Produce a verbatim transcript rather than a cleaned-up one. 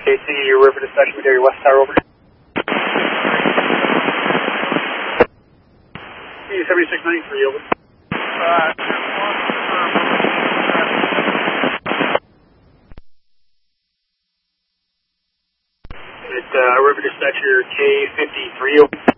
K C, River Dispatch, Madera West Tower, over. seventy-six ninety-three, over. Uh, It's uh, River Dispatcher K fifty-three, over.